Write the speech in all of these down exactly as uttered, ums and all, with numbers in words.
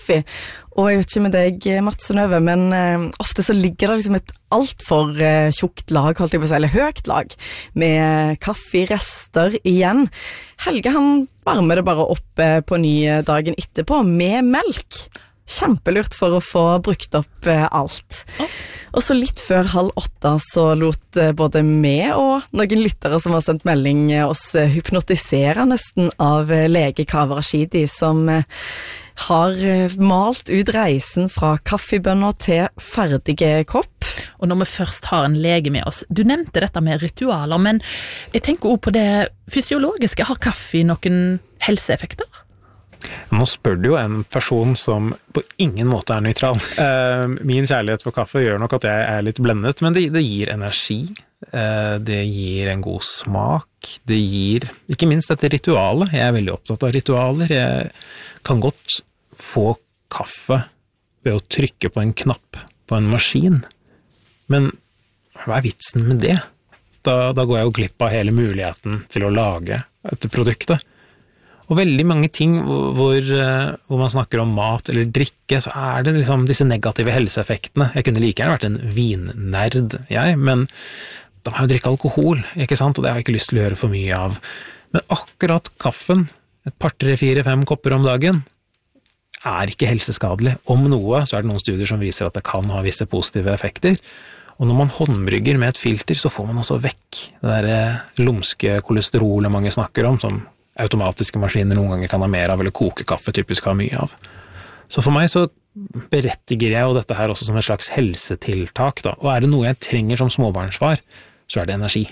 Og jeg vet ikke med deg, Mats og Nøve, men eh, ofte så ligger det liksom et alt for eh, tjukt lag, holdt jeg på å si, eller høyt lag, med kafferester igjen. Helge, han varmer det bare opp eh, på ny dagen etterpå, med melk. Kjempelurt for å få brukt opp eh, alt. Oh. Og så litt før halv åtte så lot eh, både meg og noen lyttere som har sendt melding eh, oss eh, hypnotisere nesten av eh, lege Kaveh Rashidi, som eh, har eh, malt ut reisen fra kaffebønner til ferdige kopp. Og når vi først har en lege med oss, du nevnte dette med ritualer, men jeg tenker også på det fysiologiske. Har kaffe noen helseeffekter? Nå spør du jo en person som på ingen måte er nøytral. Min kjærlighet for kaffe gjør nok at jeg er litt blendet, men det, det gir energi, det gir en god smak, det gir ikke minst dette ritualet. Jeg er veldig opptatt av ritualer. Jeg kan godt få kaffe ved å trykke på en knapp på en maskin, men hva er vitsen med det? Da, da går jeg jo glipp av hele muligheten til å lage dette produktet. Og veldig mange ting hvor, hvor man snakker om mat eller drikke, så er det liksom disse negative helseeffektene. Jeg kunne like gjerne vært en vinnerd, jeg, men da må jeg jo drikke alkohol, ikke sant? Og det har jeg ikke lyst til å gjøre for mye av. Men akkurat kaffen, et par, tre, fire, fem kopper om dagen, er ikke helseskadelig. Om noe, så er det noen studier som viser at det kan ha visse positive effekter. Og når man håndbrygger med et filter, så får man også vekk det der lumske kolesterolet mange snakker om, som automatiske maskiner noen ganger kan ha mer av, eller kokekaffe typisk har mye av. Så for meg så berettiger jeg jo dette her også som et slags helsetiltak da. Og er det noe jeg trenger som småbarnsfar, så er det energi.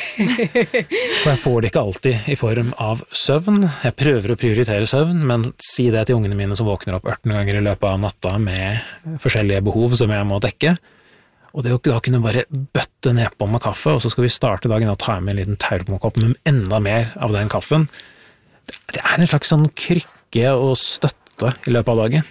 Og jeg får det ikke alltid i form av søvn. Jeg prøver å prioritere søvn, men si det til ungene mine som våkner opp ørten ganger i løpet av natta med forskjellige behov som jeg må dekke. Og det å da kunne bare bøtte nedpå med kaffe, og så skal vi starte dagen og ta med en liten termokopp med enda mer av den kaffen. Det er en slags sånn krykke og støtte i løpet av dagen.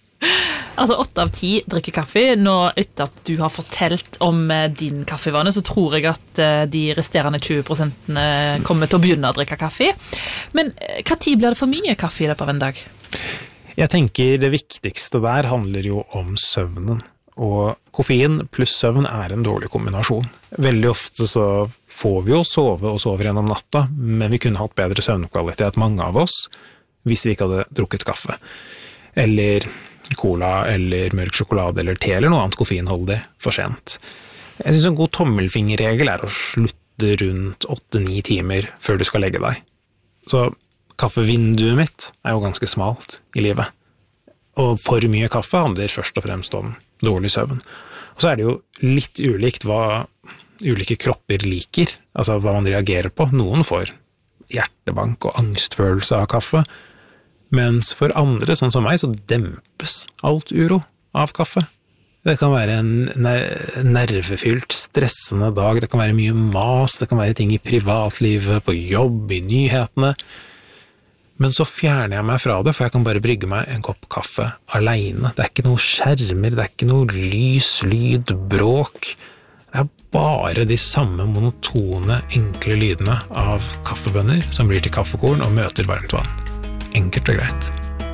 Altså åtte av ti drikker kaffe. Nå etter at du har fortalt om din kaffevane, så tror jeg at de resterende tjue prosentene kommer til å begynne å drikke kaffe. Men hva tid blir det for mye kaffe i løpet av en dag? Jeg tenker det viktigste der handler jo om søvnen. Og koffein pluss søvn er en dårlig kombinasjon. Veldig ofte så får vi jo sove og sover gjennom natta, men vi kunne hatt bedre søvnkvalitet, mange av oss, hvis vi ikke hadde drukket kaffe. Eller cola, eller mørk sjokolade, eller te, eller noe annet koffeinholdig for sent. Jeg synes en god tommelfingerregel er å slutte rundt åtte-ni timer før du skal legge deg. Så kaffevinduet mitt er jo ganske smalt i livet. Og for mye kaffe handler først og fremst om dårlig søvn. Og så er det jo litt ulikt hva ulike kropper liker, altså hva man reagerer på. Noen får hjertebank og angstfølelse av kaffe, mens for andre, sånn som meg, så dempes alt uro av kaffe. Det kan være en nervefylt, stressende dag, det kan være mye mas, det kan være ting i privatlivet, på jobb, i nyhetene. Men så fjerner jeg meg fra det, for jeg kan bare brygge meg en kopp kaffe alene. Det er ikke noe skjermer, det er ikke noe lys, lyd, bråk. Det er bare de samme monotone, enkle lydene av kaffebønner som blir til kaffekorn og møter varmt vann. Enkelt og greit.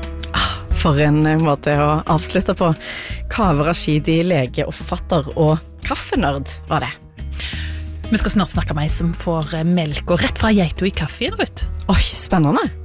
For en måte å avslutte på. Kaveh Rashidi, lege og forfatter, og kaffenørd var det. Vi skal snart snakke med en som får melk og rett fra geito i kaffe, Ruth. Oi, spennende.